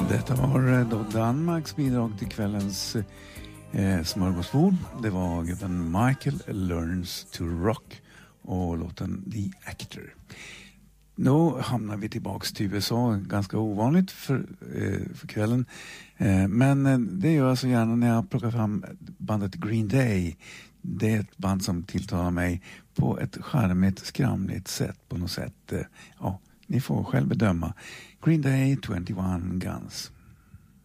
Detta var då Danmarks bidrag till kvällens smörgåsbord. Det var gruppen Michael Learns to Rock och låten The Actor. Då hamnar vi tillbaks till USA, ganska ovanligt för kvällen. Men det gör jag så gärna när jag plockar fram bandet Green Day. Det är ett band som tilltalar mig på ett charmigt, skramligt sätt på något sätt. Ja, ni får själv bedöma. Green Day, 21 Guns.